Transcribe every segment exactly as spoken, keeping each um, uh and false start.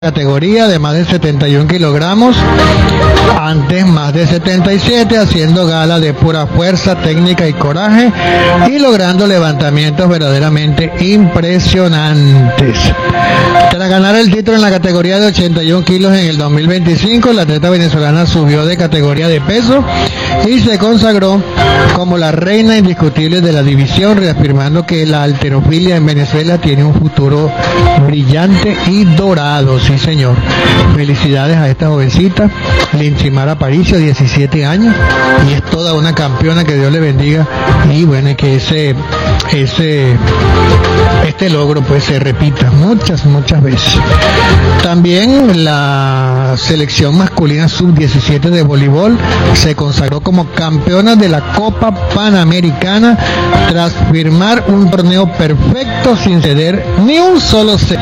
categoría de más de setenta y un kilogramos, antes más de setenta y siete, haciendo gala de pura fuerza, técnica y coraje y logrando levantamientos verdaderamente impresionantes. Tras ganar el título en la categoría de ochenta y un kilos en el dos mil veinticinco, la atleta venezolana subió de categoría de peso y se consagró como la reina indiscutible de la división, reafirmando que la halterofilia en Venezuela tiene un futuro brillante y dorado. Sí, señor. Felicidades a esta jovencita, Linchimar Aparicio, diecisiete años, y es toda una campeona, que Dios le bendiga, y bueno, que ese, ese, este logro pues se repita muchas, muchas veces. También la selección masculina sub diecisiete de voleibol se consagró como campeona de la Copa Panamericana tras firmar un torneo perfecto sin ceder ni un solo set.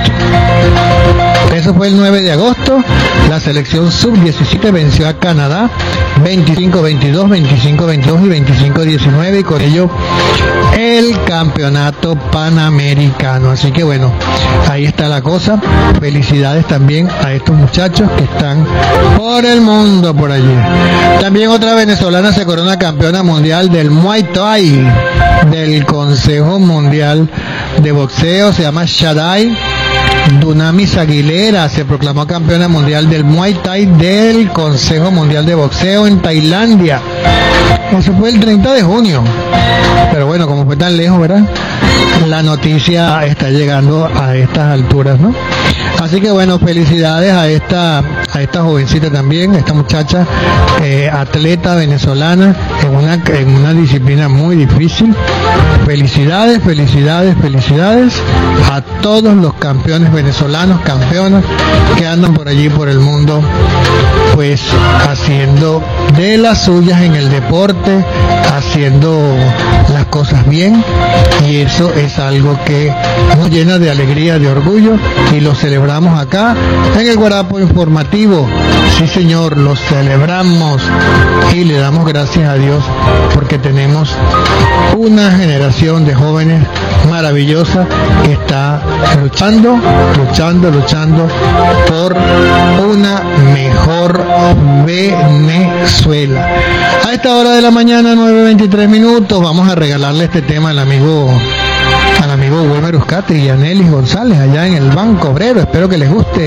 Eso fue el nueve de agosto. La selección sub diecisiete venció a Canadá veinticinco veintidós, veinticinco veintidós y veinticinco diecinueve, y con ello el campeonato panamericano. Así que bueno, ahí está la cosa. Felicidades también a estos muchachos que están por el mundo por allí. También otra venezolana se corona campeona mundial del Muay Thai del Consejo Mundial de Boxeo, se llama Shadai Dunamis Aguilera. Se proclamó campeona mundial del Muay Thai del Consejo Mundial de Boxeo en Tailandia. Eso fue el treinta de junio. Pero bueno, como fue tan lejos, ¿verdad? La noticia está llegando a estas alturas, ¿no? Así que bueno, felicidades a esta a esta jovencita también, esta muchacha eh, atleta venezolana en una en una disciplina muy difícil. Felicidades, felicidades, felicidades a todos los campeones venezolanos, campeonas que andan por allí por el mundo, pues haciendo de las suyas en el deporte, haciendo las cosas bien, y eso es algo que nos llena de alegría, de orgullo, y lo celebramos acá en el Guarapo Informativo. Sí, señor, lo celebramos y le damos gracias a Dios porque tenemos una generación de jóvenes maravillosa que está luchando, luchando, luchando por una mejor Venezuela. A esta hora de la mañana, nueve veintitrés minutos, vamos a regalarle este tema al amigo al amigo Wilmer Uzcategui y a Nelis González allá en el Banco Obrero. Espero que les guste.